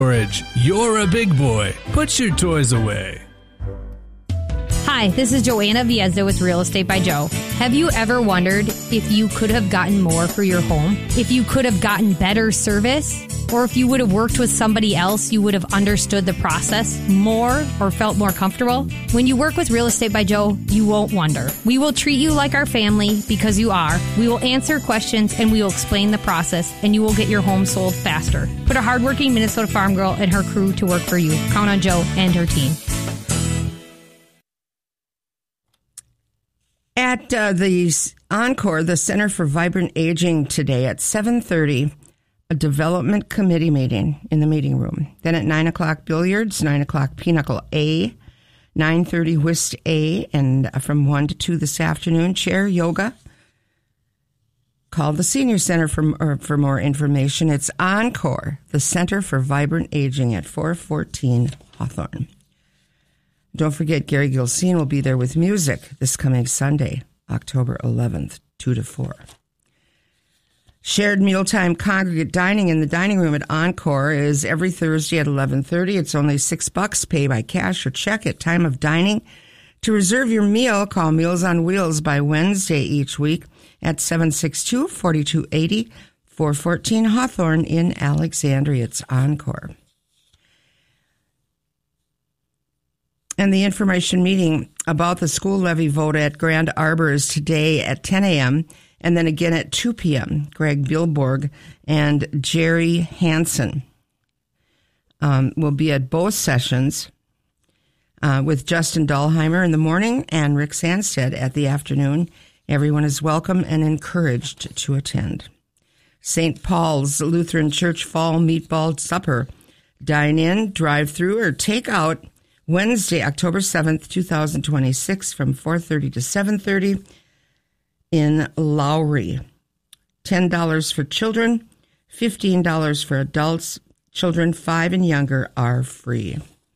Storage. You're a big boy. Put your toys away. Hi, this is Joanna Viezda with Real Estate by Joe. Have you ever wondered if you could have gotten more for your home? If you could have gotten better service? Or if you would have worked with somebody else, you would have understood the process more or felt more comfortable? When you work with Real Estate by Joe, you won't wonder. We will treat you like our family because you are. We will answer questions and we will explain the process, and you will get your home sold faster. Put a hardworking Minnesota farm girl and her crew to work for you. Count on Joe and her team. At the Encore, the Center for Vibrant Aging, today at 7:30, a development committee meeting in the meeting room. Then at 9 o'clock, billiards, 9 o'clock, Pinochle A, 9:30, whist A, and from 1 to 2 this afternoon, chair yoga. Call the Senior Center for more information. It's Encore, the Center for Vibrant Aging at 414 Hawthorne. Don't forget, Gary Gilsine will be there with music this coming Sunday, October 11th, 2 to 4. Shared mealtime congregate dining in the dining room at Encore is every Thursday at 11:30. It's only $6. Pay by cash or check at time of dining. To reserve your meal, call Meals on Wheels by Wednesday each week at 762-4280, 414 Hawthorne in Alexandria. It's Encore. And the information meeting about the school levy vote at Grand Arbor is today at 10 a.m., and then again at 2 p.m. Greg Bilborg and Jerry Hansen will be at both sessions with Justin Dahlheimer in the morning and Rick Sandstead at the afternoon. Everyone is welcome and encouraged to attend. St. Paul's Lutheran Church Fall Meatball Supper. Dine in, drive through, or take out Wednesday, October 7th, 2026 from 4:30 to 7:30 in Lowry. $10 for children, $15 for adults. Children 5 and younger are free.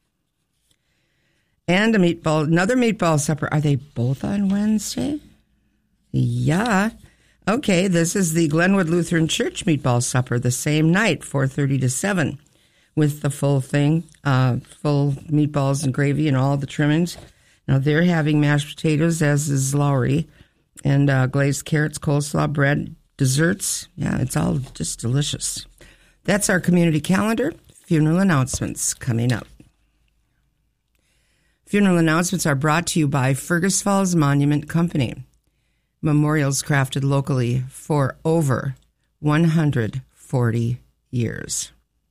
And another meatball supper. Are they both on Wednesday? Yeah. Okay, this is the Glenwood Lutheran Church meatball supper the same night, 4:30 to 7. With the full thing, full meatballs and gravy and all the trimmings. Now, they're having mashed potatoes, as is Lowry, and glazed carrots, coleslaw, bread, desserts. Yeah, it's all just delicious. That's our community calendar. Funeral announcements coming up. Funeral announcements are brought to you by Fergus Falls Monument Company. Memorials crafted locally for over 140 years.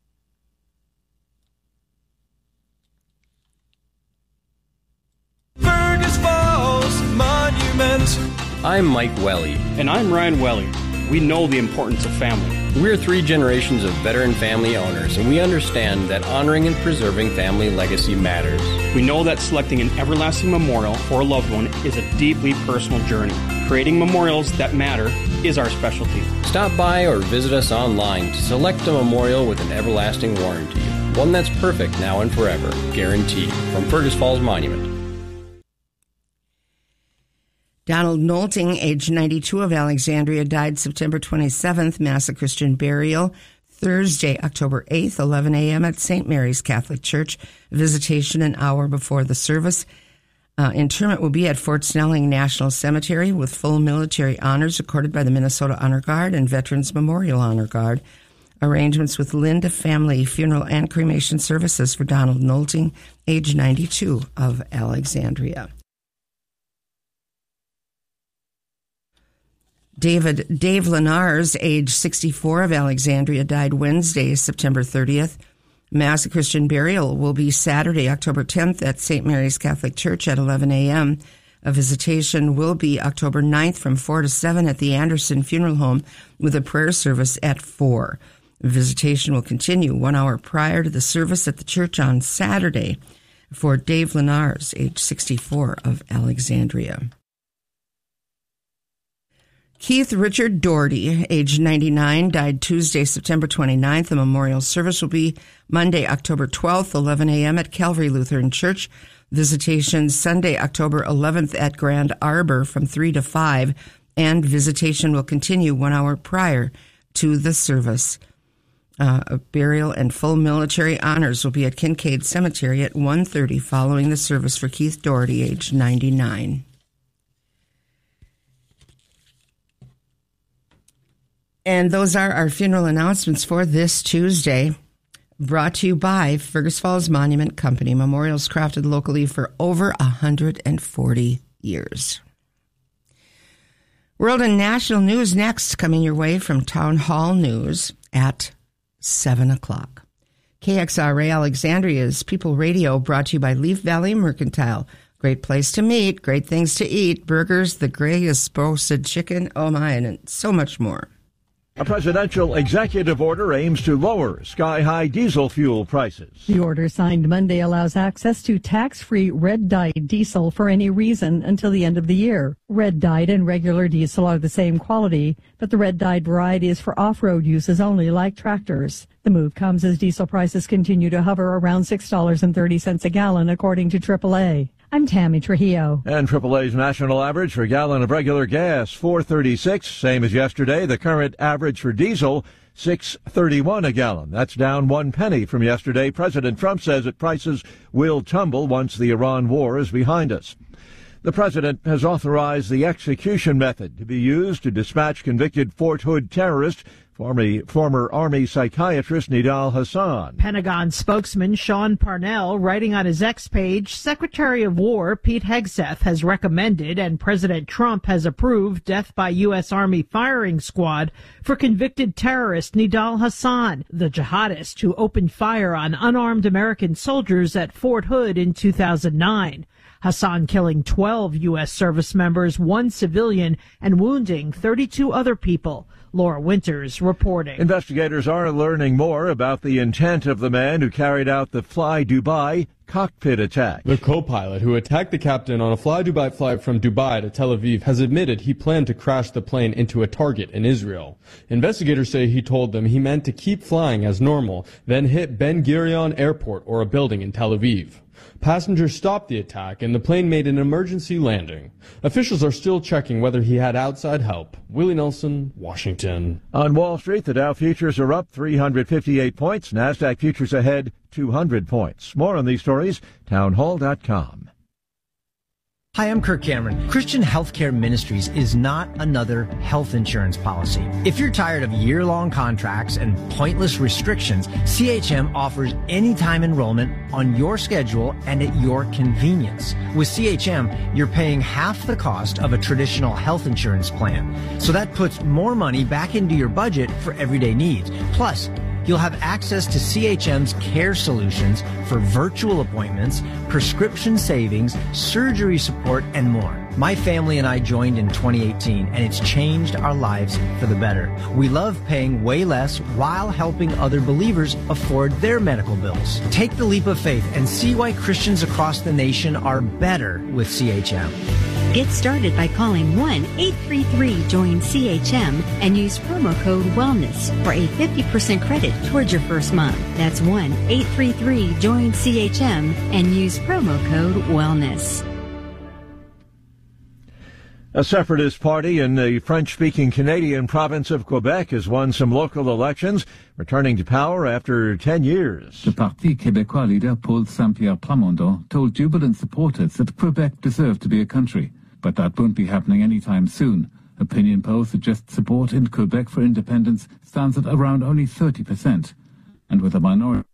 Fergus Falls Monument. I'm Mike Welly. And I'm Ryan Welly. We know the importance of family. We're 3 generations of veteran family owners, and we understand that honoring and preserving family legacy matters. We know that selecting an everlasting memorial for a loved one is a deeply personal journey. Creating memorials that matter is our specialty. Stop by or visit us online to select a memorial with an everlasting warranty. One that's perfect now and forever, guaranteed. From Fergus Falls Monument. Donald Nolting, age 92, of Alexandria, died September 27th. Mass of Christian burial Thursday, October 8th, 11 a.m. at St. Mary's Catholic Church. Visitation an hour before the service. Interment will be at Fort Snelling National Cemetery with full military honors accorded by the Minnesota Honor Guard and Veterans Memorial Honor Guard. Arrangements with Linda Family Funeral and Cremation Services for Donald Nolting, age 92, of Alexandria. Dave Lenars, age 64, of Alexandria, died Wednesday, September 30th. Mass of Christian burial will be Saturday, October 10th at St. Mary's Catholic Church at 11 a.m. A visitation will be October 9th from 4 to 7 at the Anderson Funeral Home with a prayer service at 4. Visitation will continue 1 hour prior to the service at the church on Saturday for Dave Lenars, age 64, of Alexandria. Keith Richard Doherty, age 99, died Tuesday, September 29th. The memorial service will be Monday, October 12th, 11 a.m. at Calvary Lutheran Church. Visitation Sunday, October 11th at Grand Arbor from 3 to 5, and visitation will continue 1 hour prior to the service. Burial and full military honors will be at Kincaid Cemetery at 1:30 following the service for Keith Doherty, age 99. And those are our funeral announcements for this Tuesday, brought to you by Fergus Falls Monument Company, memorials crafted locally for over 140 years. World and national news next, coming your way from Town Hall News at 7 o'clock. KXRA Alexandria's People Radio, brought to you by Leaf Valley Mercantile. Great place to meet, great things to eat, burgers, the greatest roasted chicken, oh my, and so much more. A presidential executive order aims to lower sky-high diesel fuel prices. The order signed Monday allows access to tax-free red-dyed diesel for any reason until the end of the year. Red-dyed and regular diesel are the same quality, but the red-dyed variety is for off-road uses only, like tractors. The move comes as diesel prices continue to hover around $6.30 a gallon, according to AAA. I'm Tammy Trujillo. And AAA's national average for a gallon of regular gas, $4.36, same as yesterday. The current average for diesel, $6.31 a gallon. That's down 1 penny from yesterday. President Trump says that prices will tumble once the Iran war is behind us. The president has authorized the execution method to be used to dispatch convicted Fort Hood terrorist, former Army psychiatrist Nidal Hasan. Pentagon spokesman Sean Parnell, writing on his X page, Secretary of War Pete Hegseth has recommended and President Trump has approved death by U.S. Army firing squad for convicted terrorist Nidal Hasan, the jihadist who opened fire on unarmed American soldiers at Fort Hood in 2009. Hasan killing 12 U.S. service members, 1 civilian, and wounding 32 other people. Laura Winters reporting. Investigators are learning more about the intent of the man who carried out the Fly Dubai cockpit attack. The co-pilot who attacked the captain on a Fly Dubai flight from Dubai to Tel Aviv has admitted he planned to crash the plane into a target in Israel. Investigators say he told them he meant to keep flying as normal, then hit Ben Gurion Airport or a building in Tel Aviv. Passengers stopped the attack and the plane made an emergency landing. Officials are still checking whether he had outside help. Willie Nelson, Washington. On Wall Street, the Dow futures are up 358 points. NASDAQ futures ahead 200 points. More on these stories, townhall.com. Hi, I'm Kirk Cameron. Christian Healthcare Ministries is not another health insurance policy. If you're tired of year-long contracts and pointless restrictions, CHM offers anytime enrollment on your schedule and at your convenience. With CHM, you're paying half the cost of a traditional health insurance plan. So that puts more money back into your budget for everyday needs. Plus, you'll have access to CHM's care solutions for virtual appointments, prescription savings, surgery support, and more. My family and I joined in 2018, and it's changed our lives for the better. We love paying way less while helping other believers afford their medical bills. Take the leap of faith and see why Christians across the nation are better with CHM. Get started by calling 1-833-JOIN-CHM and use promo code WELLNESS for a 50% credit towards your first month. That's 1-833-JOIN-CHM and use promo code WELLNESS. A separatist party in the French-speaking Canadian province of Quebec has won some local elections, returning to power after 10 years. The Parti Québécois leader Paul Saint-Pierre Plamondon told jubilant supporters that Quebec deserved to be a country, but that won't be happening anytime soon. Opinion polls suggest support in Quebec for independence stands at around only 30%, and with a minority